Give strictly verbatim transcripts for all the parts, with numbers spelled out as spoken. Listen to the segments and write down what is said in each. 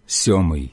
сьомий.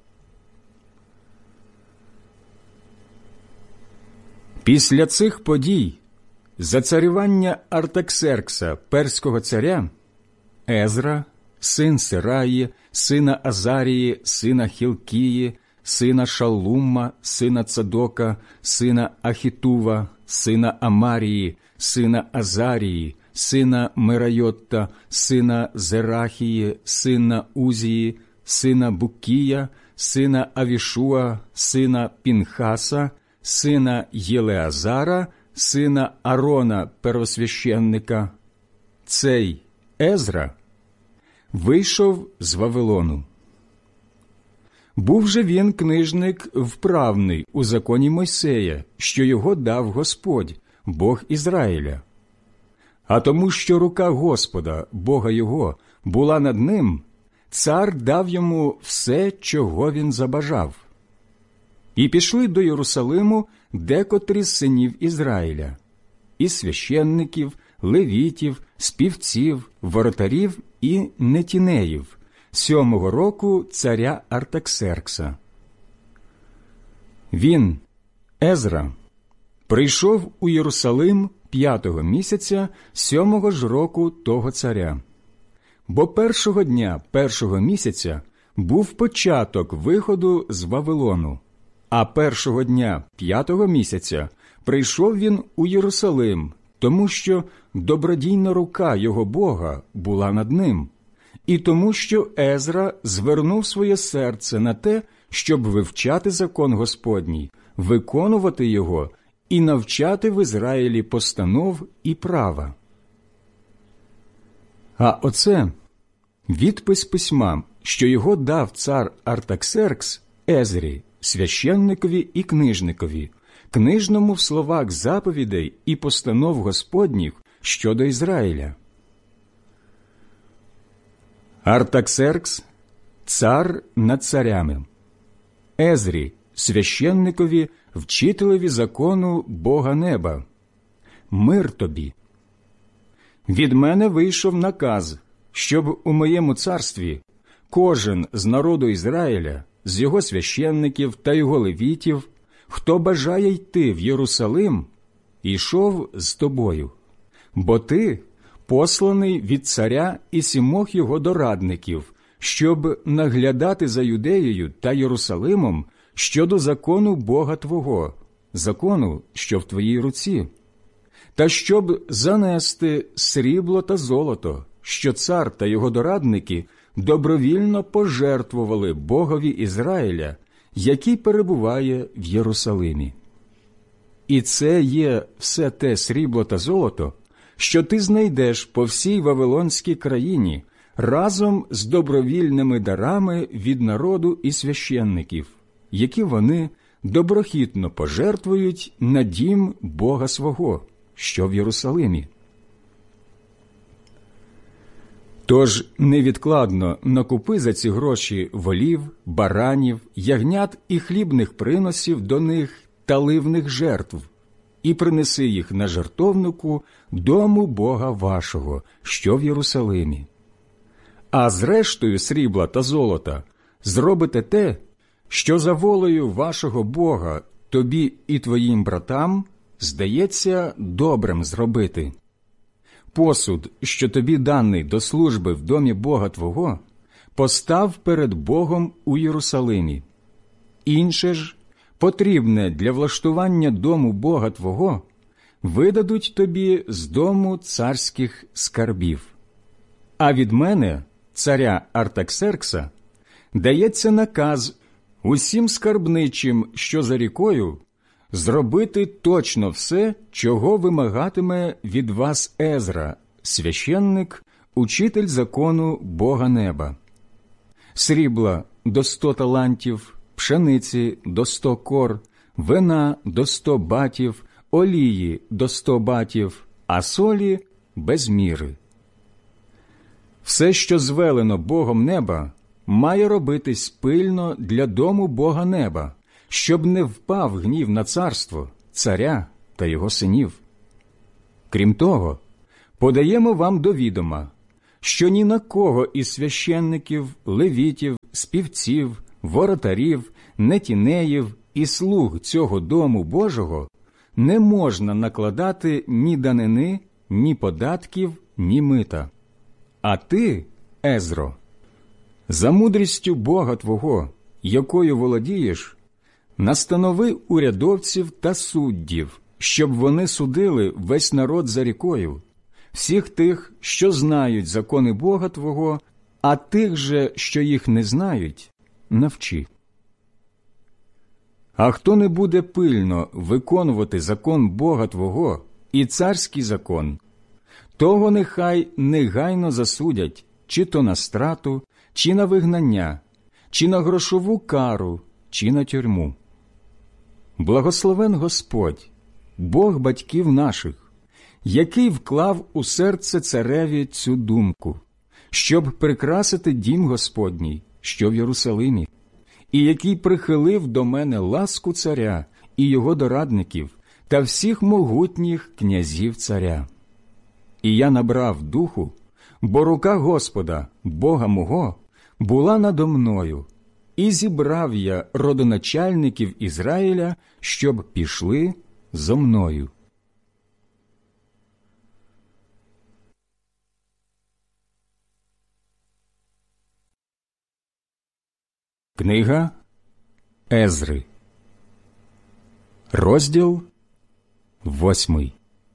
Після цих подій, за царювання Артаксеркса, перського царя, Езра, син Сираї, сина Азарії, сина Хілкії, сина Шаллума, сина Цадока, сина Ахітува, сина Амарії, сина Азарії, сина Мерайотта, сина Зерахії, сина Узії, сина Букія, сина Авішуа, сина Пінхаса, сина Єлеазара, сина Арона первосвященника. Цей Езра вийшов з Вавилону. Був же він книжник вправний у законі Мойсея, що його дав Господь, Бог Ізраїля. А тому, що рука Господа, Бога його, була над ним, цар дав йому все, чого він забажав. І пішли до Єрусалиму декотрі з синів Ізраїля, і священників, левітів, співців, воротарів і нетінеїв, сьомого року царя Артаксеркса. Він, Езра, прийшов у Єрусалим п'ятого місяця сьомого ж року того царя. Бо першого дня першого місяця був початок виходу з Вавилону, а першого дня п'ятого місяця прийшов він у Єрусалим, тому що добродійна рука його Бога була над ним, і тому що Езра звернув своє серце на те, щоб вивчати закон Господній, виконувати його і навчати в Ізраїлі постанов і права. А оце відпис письма, що його дав цар Артаксеркс Езрі, священникові і книжникові, книжному в словах заповідей і постанов Господніх щодо Ізраїля. Артаксеркс – цар над царями. Езрі – священникові, вчителеві закону Бога неба. Мир тобі. Від мене вийшов наказ, щоб у моєму царстві кожен з народу Ізраїля, з його священників та його левітів, хто бажає йти в Єрусалим, йшов з тобою, бо ти посланий від царя і сімох його дорадників, щоб наглядати за Юдеєю та Єрусалимом щодо закону Бога твого, закону, що в твоїй руці, та щоб занести срібло та золото, що цар та його дорадники добровільно пожертвували Богові Ізраїля, який перебуває в Єрусалимі. І це є все те срібло та золото, що ти знайдеш по всій Вавилонській країні разом з добровільними дарами від народу і священників, які вони доброхітно пожертвують на дім Бога свого, що в Єрусалимі. Тож невідкладно накупи за ці гроші волів, баранів, ягнят і хлібних приносів до них та ливних жертв, і принеси їх на жертовнику дому Бога вашого, що в Єрусалимі. А з рештою срібла та золота зробите те, що за волею вашого Бога тобі і твоїм братам здається добрим зробити. Посуд, що тобі даний до служби в домі Бога твого, постав перед Богом у Єрусалимі. Інше ж, потрібне для влаштування дому Бога твого, видадуть тобі з дому царських скарбів. А від мене, царя Артаксеркса, дається наказ усім скарбничим, що за рікою, зробити точно все, чого вимагатиме від вас Езра, священник, учитель закону Бога неба. Срібла до сто талантів, пшениці до сто кор, вина до сто батів, олії до сто батів, а солі без міри. Все, що звелено Богом неба, має робитись пильно для дому Бога неба, щоб не впав гнів на царство, царя та його синів. Крім того, подаємо вам до відома, що ні на кого із священників, левітів, співців, воротарів, нетінеїв і слуг цього дому Божого не можна накладати ні данини, ні податків, ні мита. А ти, Езро, за мудрістю Бога твого, якою володієш, настанови урядовців та суддів, щоб вони судили весь народ за рікою, всіх тих, що знають закони Бога твого, а тих же, що їх не знають, навчи. А хто не буде пильно виконувати закон Бога твого і царський закон, того нехай негайно засудять чи то на страту, чи на вигнання, чи на грошову кару, чи на тюрму. Благословен Господь, Бог батьків наших, який вклав у серце цареві цю думку, щоб прикрасити дім Господній, що в Єрусалимі, і який прихилив до мене ласку царя і його дорадників та всіх могутніх князів царя. І я набрав духу, бо рука Господа, Бога мого, була надо мною, і зібрав я родоначальників Ізраїля, щоб пішли зо мною. Книга Езри, розділ восьмий.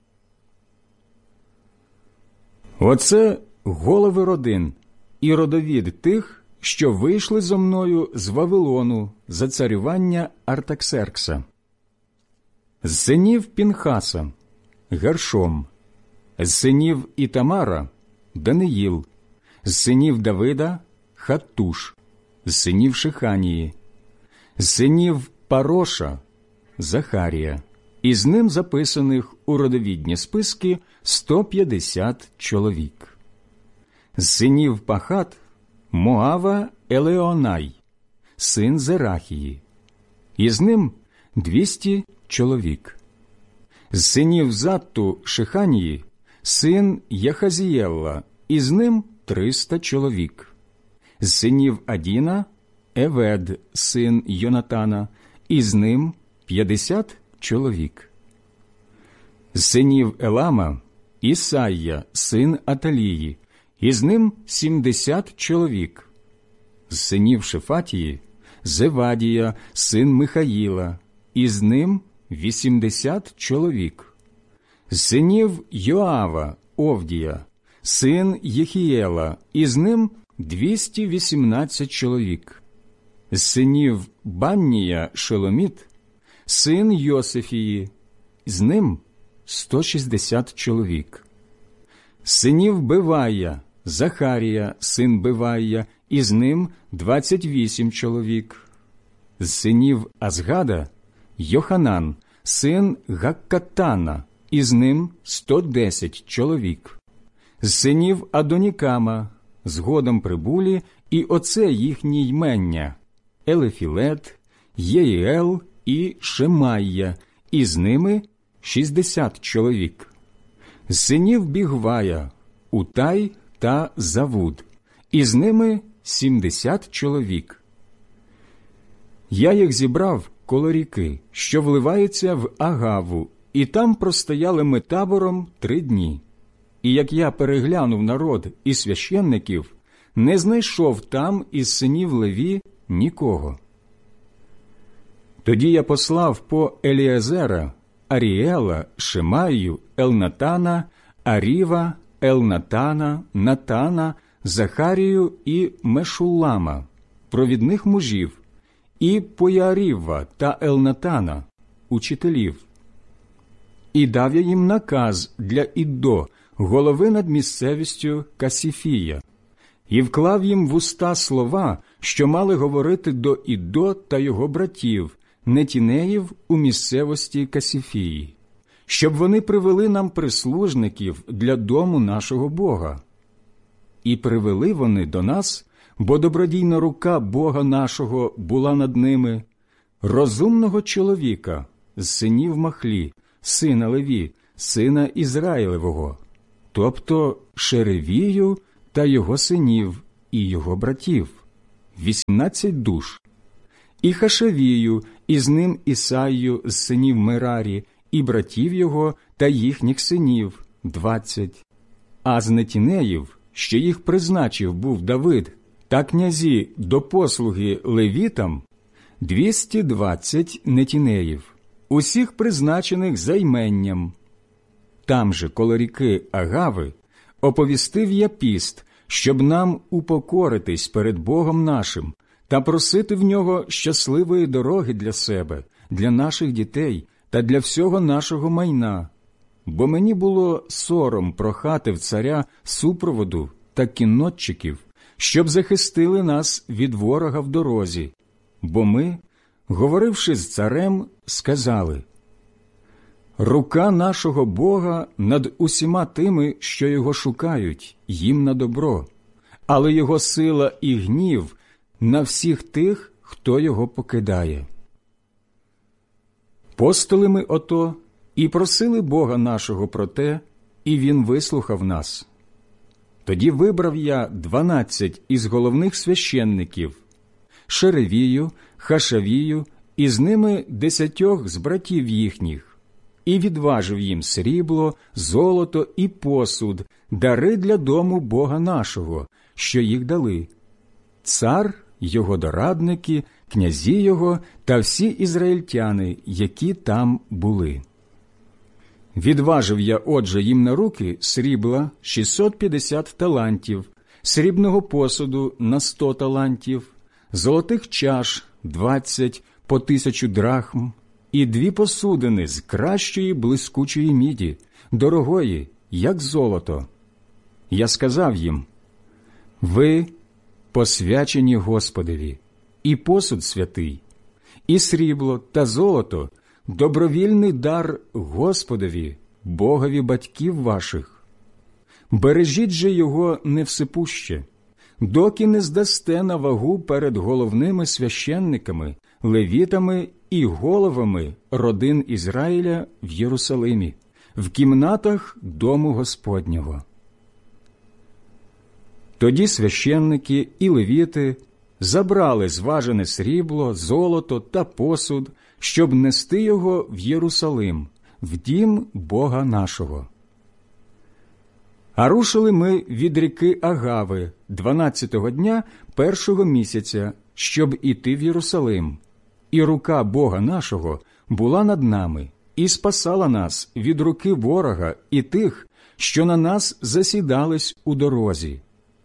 Оце голови родин і родовід тих, що вийшли зо мною з Вавилону за царювання Артаксеркса. З синів Пінхаса – Гершом, з синів Ітамара – Даниїл, з синів Давида – Хаттуш, з синів Шиханії, з синів Пароша – Захарія, і з ним записаних у родовідні списки сто п'ятдесят чоловік. З синів Пахат – Моава Елеонай, син Зерахії, і з ним двісті чоловік. З синів Затту Шиханії – син Яхазієла, і з ним триста чоловік. З синів Адіна – Евед, син Йонатана, і з ним п'ятдесят чоловік. З синів Елама – Ісайя, син Аталії, і з ним сімдесят чоловік. З синів Шефатії – Зевадія, син Михаїла, і з ним вісімдесят чоловік. З синів Йоава – Овдія, син Єхієла, і з ним двісті вісімнадцять чоловік. З синів Баннія – Шеломіт, син Йосифії, з ним сто шістдесят чоловік. З синів Бевая – Захарія, син Бевая, і з ним двадцять вісім чоловік. З синів Азгада – Йоханан, син Гаккатана, і з ним сто десять чоловік. З синів Адонікама – згодом прибулі, і оце їхні ймення – Елефілет, Єїел і Шемайя, і з ними шістдесят чоловік. З синів Бігвая – Утай та Завуд, і з ними сімдесят чоловік. Я їх зібрав коло ріки, що вливається в Агаву, і там простояли ми табором три дні. І як я переглянув народ і священників, не знайшов там із синів Леві нікого. Тоді я послав по Еліезера, Аріела, Шемаю, Елнатана, Аріва, Елнатана, Натана, Захарію і Мешулама, провідних мужів, і Пояріва та Елнатана, учителів. І дав я їм наказ для Іддо, голови над місцевістю Касіфія, і вклав їм в уста слова, що мали говорити до Іддо та його братів, нетінеїв у місцевості Касіфії, щоб вони привели нам прислужників для дому нашого Бога. І привели вони до нас, бо добродійна рука Бога нашого була над ними, розумного чоловіка з синів Махлі, сина Леві, сина Ізраїлевого, тобто Шеревію та його синів і його братів – вісімнадцять душ, і Хашавію, і з ним Ісаю з синів Мерарі, і братів його та їхніх синів – двадцять, а з Нетінеїв, що їх призначив був Давид, та князі до послуги левітам – двісті двадцять нетінеїв, усіх призначених за іменням. Там же, коло ріки Агави, оповістив я піст, щоб нам упокоритись перед Богом нашим та просити в нього щасливої дороги для себе, для наших дітей та для всього нашого майна. Бо мені було сором прохати в царя супроводу та кіннотчиків, щоб захистили нас від ворога в дорозі. Бо ми, говоривши з царем, сказали: «Рука нашого Бога над усіма тими, що його шукають, їм на добро, але його сила і гнів на всіх тих, хто його покидає». Постили ми ото і просили Бога нашого про те, і він вислухав нас. Тоді вибрав я дванадцять із головних священників – Шеревію, Хашавію, і з ними десятьох з братів їхніх, і відважив їм срібло, золото і посуд, дари для дому Бога нашого, що їх дали. Цар, його дорадники, князі його та всі ізраїльтяни, які там були. Відважив я, отже, їм на руки срібла шістсот п'ятдесят талантів, срібного посуду на сто талантів, золотих чаш двадцять по тисячу драхм, і дві посудини з кращої блискучої міді, дорогої, як золото. Я сказав їм: «Ви посвячені Господеві, і посуд святий, і срібло та золото – добровільний дар Господові, Богові батьків ваших. Бережіть же його невсипуще, доки не здасте на вагу перед головними священниками, левітами і головами родин Ізраїля в Єрусалимі, в кімнатах дому Господнього». Тоді священники і левіти забрали зважене срібло, золото та посуд, щоб нести його в Єрусалим, в дім Бога нашого. А рушили ми від ріки Агави дванадцятого дня першого місяця, щоб іти в Єрусалим. І рука Бога нашого була над нами і спасала нас від руки ворога і тих, що на нас засідались у дорозі.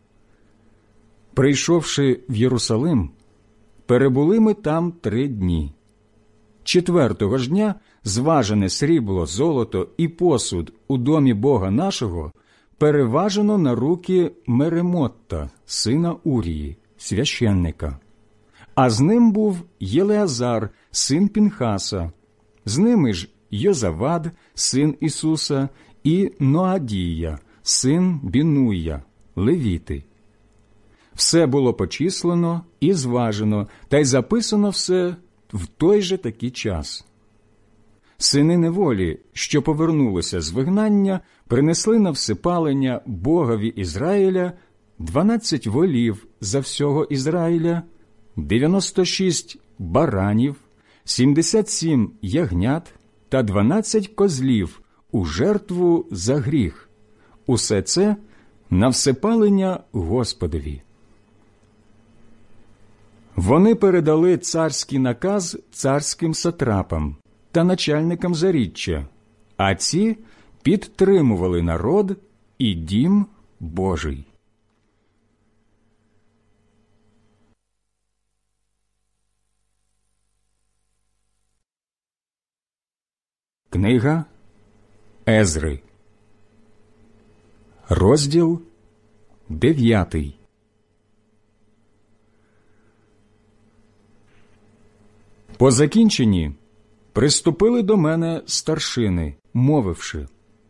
Прийшовши в Єрусалим, перебули ми там три дні. Четвертого ж дня зважене срібло, золото і посуд у домі Бога нашого переважено на руки Меремотта, сина Урії, священника. А з ним був Єлеазар, син Пінхаса, з ними ж Йозавад, син Ісуса, і Ноадія, син Бінуя, левіти. Все було почислено і зважено, та й записано все в той же такий час. Сини неволі, що повернулися з вигнання, принесли на всипалення Богові Ізраїля дванадцять волів за всього Ізраїля, дев'яносто шість баранів, сімдесят сім ягнят та дванадцять козлів у жертву за гріх. Усе це на всипалення Господові. Вони передали царський наказ царським сатрапам та начальникам заріччя, а ці підтримували народ і дім Божий. Книга Езри, розділ дев'ятий. По закінченні приступили до мене старшини, мовивши: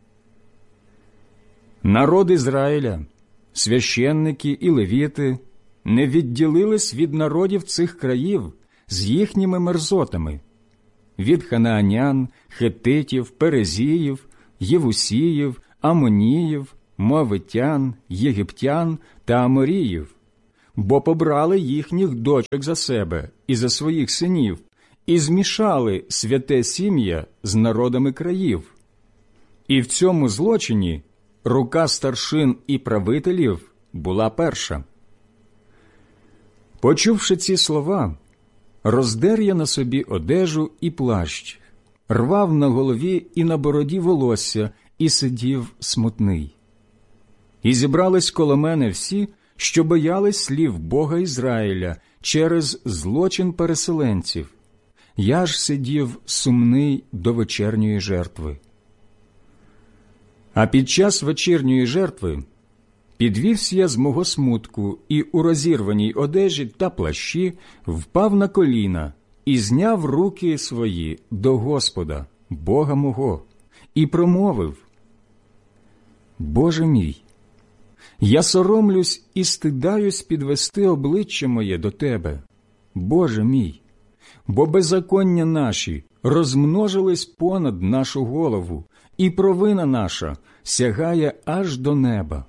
«Народ Ізраїля, священники і левіти не відділились від народів цих країв з їхніми мерзотами, від ханаанян, хеттитів, перезіїв, євусіїв, амоніїв, Моавитян, Єгиптян та Аморіїв, бо побрали їхніх дочок за себе і за своїх синів, і змішали святе сім'я з народами країв. І в цьому злочині рука старшин і правителів була перша. Почувши ці слова, роздер я на собі одежу і плащ, рвав на голові і на бороді волосся, і сидів смутний. І зібрались коло мене всі, що боялись слів Бога Ізраїля через злочин переселенців. Я ж сидів сумний до вечірньої жертви. А під час вечірньої жертви підвівся я з мого смутку і у розірваній одежі та плащі впав на коліна і зняв руки свої до Господа, Бога мого, і промовив: Боже мій, я соромлюсь і стидаюсь підвести обличчя моє до Тебе, Боже мій, бо беззаконня наші розмножились понад нашу голову, і провина наша сягає аж до неба.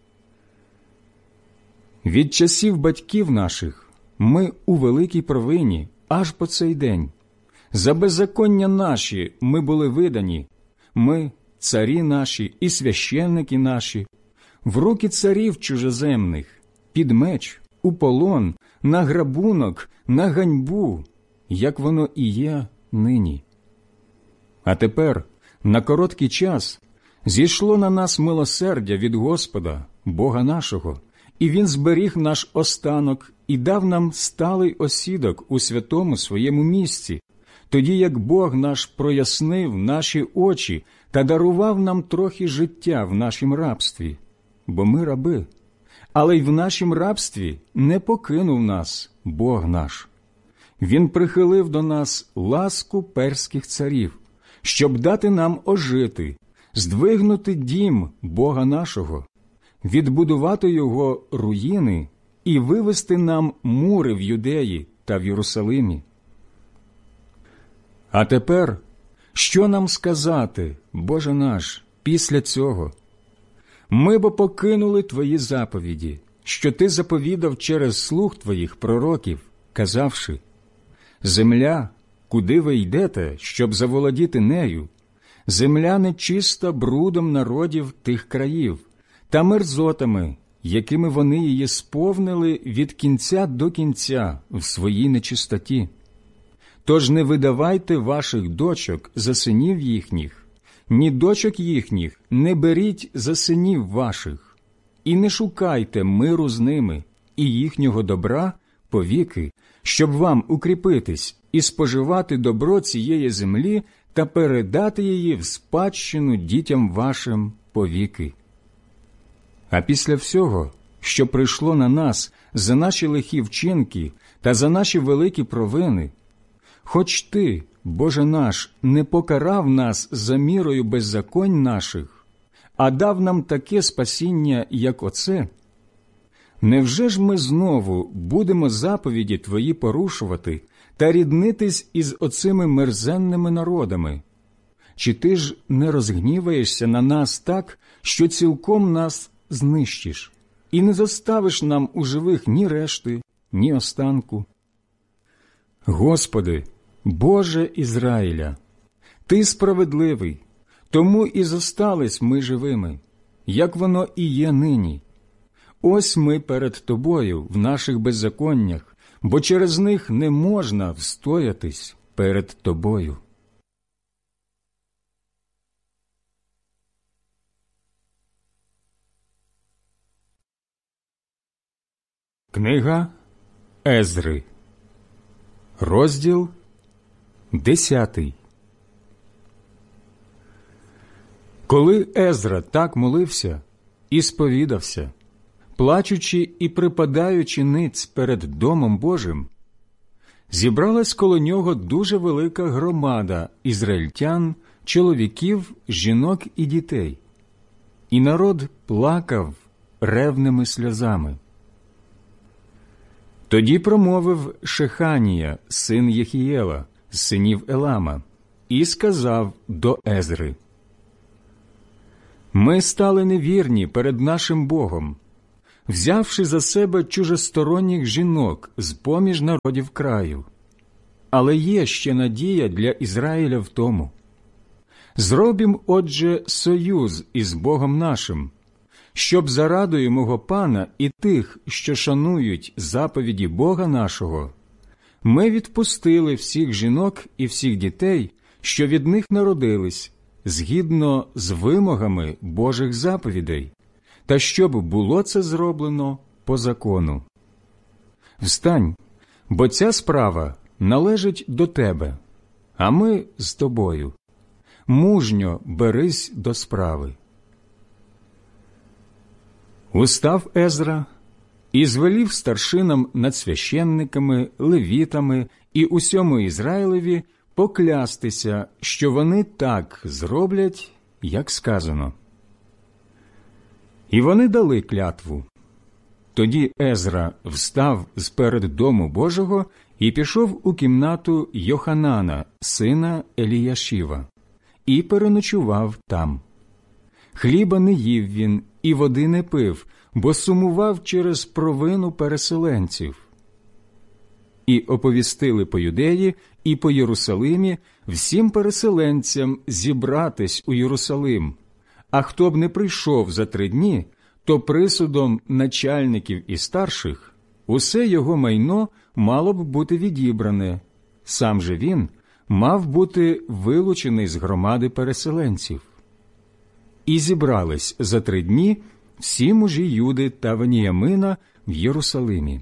Від часів батьків наших ми у великій провині аж по цей день. За беззаконня наші ми були видані, ми, царі наші і священники наші, в руки царів чужеземних, під меч, у полон, на грабунок, на ганьбу, як воно і є нині. А тепер, на короткий час, зійшло на нас милосердя від Господа, Бога нашого, і Він зберіг наш останок і дав нам сталий осідок у святому своєму місці, тоді як Бог наш прояснив наші очі та дарував нам трохи життя в нашім рабстві, бо ми раби, але й в нашім рабстві не покинув нас Бог наш. Він прихилив до нас ласку перських царів, щоб дати нам ожити, здвигнути дім Бога нашого, відбудувати його руїни і вивести нам мури в Юдеї та в Єрусалимі. А тепер, що нам сказати, Боже наш, після цього? Ми бо покинули Твої заповіді, що Ти заповідав через слуг Твоїх пророків, казавши: «Земля, куди ви йдете, щоб заволодіти нею, земля нечиста брудом народів тих країв та мерзотами, якими вони її сповнили від кінця до кінця в своїй нечистоті. Тож не видавайте ваших дочок за синів їхніх, ні дочок їхніх не беріть за синів ваших, і не шукайте миру з ними і їхнього добра повіки, щоб вам укріпитись і споживати добро цієї землі та передати її в спадщину дітям вашим повіки. А після всього, що прийшло на нас за наші лихі вчинки та за наші великі провини, хоч Ти, Боже наш, не покарав нас за мірою беззаконь наших, а дав нам таке спасіння, як оце, невже ж ми знову будемо заповіді Твої порушувати та ріднитись із оцими мерзенними народами? Чи Ти ж не розгніваєшся на нас так, що цілком нас знищиш, і не зоставиш нам у живих ні решти, ні останку? Господи, Боже Ізраїля, Ти справедливий, тому і зостались ми живими, як воно і є нині. Ось ми перед Тобою в наших беззаконнях, бо через них не можна встоятись перед Тобою». Книга Езри, розділ десятий. Коли Езра так молився і сповідався, плачучи і припадаючи ниць перед Домом Божим, зібралась коло нього дуже велика громада ізраїльтян, чоловіків, жінок і дітей. І народ плакав ревними сльозами. Тоді промовив Шеханія, син Єхієла, з синів Елама, і сказав до Езри: Ми стали невірні перед нашим Богом, взявши за себе чужесторонніх жінок з-поміж народів краю. Але є ще надія для Ізраїля в тому. Зробім, отже, союз із Богом нашим, щоб за радою мого Пана і тих, що шанують заповіді Бога нашого, ми відпустили всіх жінок і всіх дітей, що від них народились, згідно з вимогами Божих заповідей, та щоб було це зроблено по закону. Встань, бо ця справа належить до тебе, а ми з тобою. Мужньо берись до справи. Устав Езра і звелів старшинам над священниками, левітами і усьому Ізраїлеві поклястися, що вони так зроблять, як сказано. І вони дали клятву. Тоді Езра встав зперед дому Божого і пішов у кімнату Йоханана, сина Еліяшіва, і переночував там. Хліба не їв він і води не пив, бо сумував через провину переселенців. І оповістили по Юдеї і по Єрусалимі всім переселенцям зібратись у Єрусалим, а хто б не прийшов за три дні, то присудом начальників і старших усе його майно мало б бути відібране, сам же він мав бути вилучений з громади переселенців. І зібрались за три дні всі мужі Юди та Веніямина в Єрусалимі.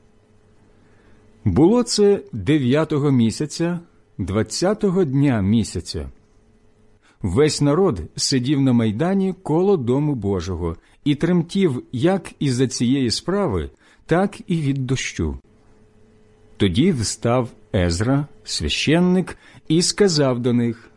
Було це дев'ятого місяця, двадцятого дня місяця. Весь народ сидів на майдані коло дому Божого і тремтів як із-за цієї справи, так і від дощу. Тоді встав Езра, священник, і сказав до них: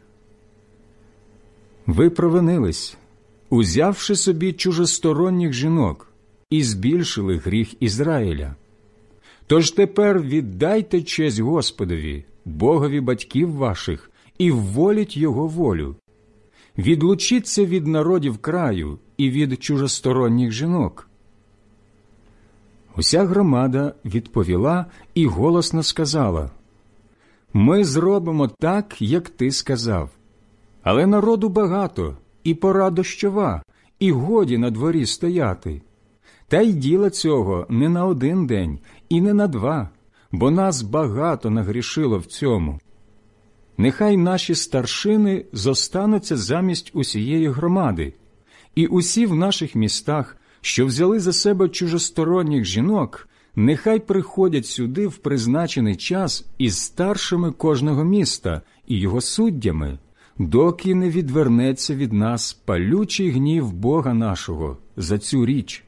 «Ви провинились, узявши собі чужосторонніх жінок, і збільшили гріх Ізраїля. Тож тепер віддайте честь Господові, Богові батьків ваших, і вволіть Його волю. Відлучіться від народів краю і від чужосторонніх жінок». Уся громада відповіла і голосно сказала: «Ми зробимо так, як ти сказав. Але народу багато, і пора дощова, і годі на дворі стояти. Та й діла цього не на один день і не на два, бо нас багато нагрішило в цьому. Нехай наші старшини зостануться замість усієї громади, і усі в наших містах, що взяли за себе чужосторонніх жінок, нехай приходять сюди в призначений час із старшими кожного міста і його суддями, доки не відвернеться від нас палючий гнів Бога нашого за цю річ».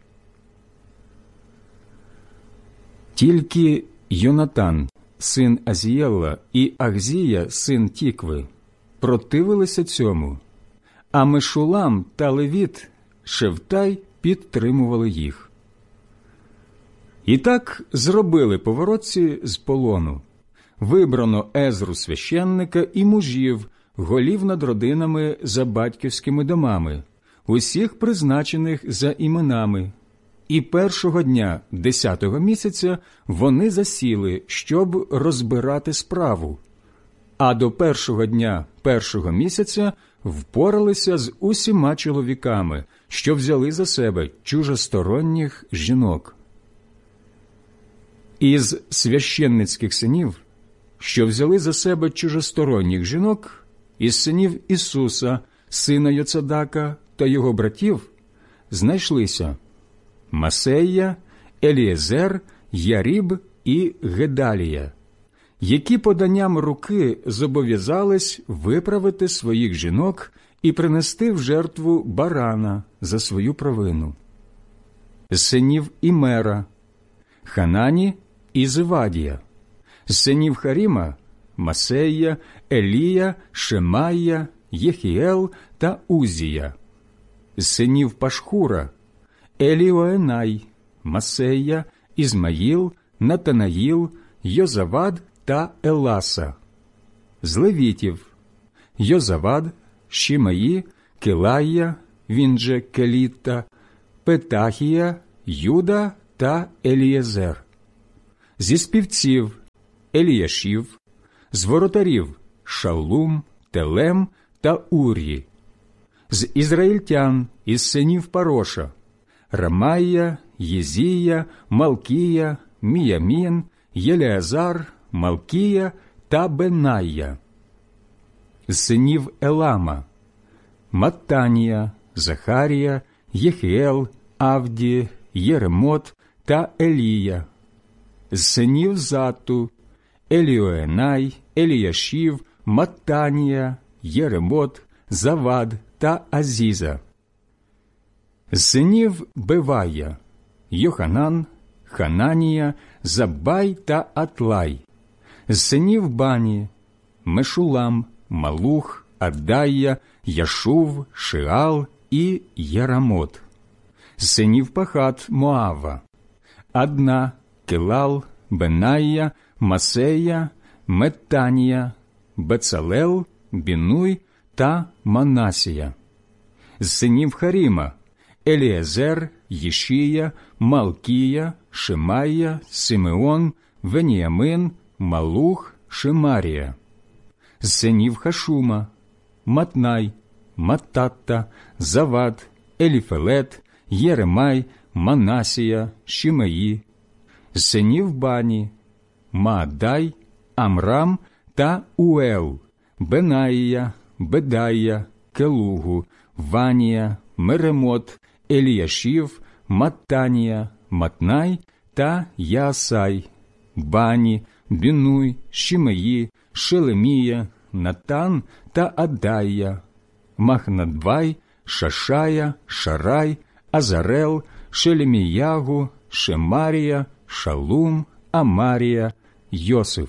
Тільки Йонатан, син Азієла, і Ахзія, син Тікви, противилися цьому, а Мешулам та Левіт, Шевтай, підтримували їх. І так зробили поворотці з полону. Вибрано Езру священника і мужів, голів над родинами за батьківськими домами, усіх призначених за іменами. І першого дня десятого місяця вони засіли, щоб розбирати справу, а до першого дня першого місяця впоралися з усіма чоловіками, що взяли за себе чужосторонніх жінок. Із священницьких синів, що взяли за себе чужосторонніх жінок, із синів Ісуса, сина Йоцадака, та його братів, знайшлися Масея, Елієзер, Яріб і Гедалія, які поданням руки зобов'язались виправити своїх жінок і принести в жертву барана за свою провину. З синів Імера – Ханані і Зевадія, з синів Харіма – Масея, Елія, Шемая, Єхіел та Узія, з синів Пашхура – Еліоенай, Масея, Ізмаїл, Натанаїл, Йозавад та Еласа, з левітів – Йозавад, Шімаї, Килая, він же Келіта, Петахія, Юда та Елієзер. Зі співців Еліяшів, з воротарів Шаллум, Телем та Ур'ї. З ізраїльтян із синів Пароша Рамайя, Єзія, Малкія, Міямін, Єлеазар, Малкія та Бенайя. З синів Елама Маттанія, Захарія, Єхіел, Авді, Єремот та Елія. З синів Затту Еліоенай, Еліяшів, Маттанія, Єремот, Завад та Азіза. З синів Бевая Йоханан, Хананія, Заббай та Атлай. З синів Бані Мешулам, Малух, Аддая, Яшув, Шиал і Єрамот. З синів Пахат Моава Адна, Келал, Бенайя, Масея, Меттанія, Бецалел, Бінуй та Манасія. З синів Харіма Елієзер, Єшія, Малкія, Шимая, Симеон, Веніамин, Малух, Шимарія. З синів Хашума Матнай, Маттатта, Завад, Еліфелет, Єремай, Манасія, Шімеї. З синів Бані Маадай, Амрам та Уел, Бенаїя, Бедая, Келугу, Ванія, Меремот, Еліяшів, Маттанія, Матнай та Яасай, Бані, Бінуй, Шімеї, Шелемія, Натан та Аддая, Махнадвай, Шашая, Шарай, Азарел, Шелеміягу, Шемарія, Шалум, Амарія, Йосиф.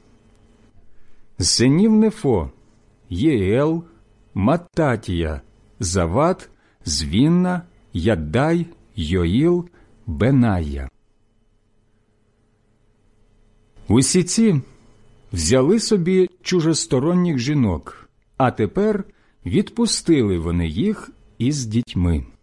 З синів Нефо Єел, Маттатія, Завад, Звінна, Яддай, Йоїл, Бенайя. Усі ці взяли собі чужесторонніх жінок, а тепер відпустили вони їх із дітьми.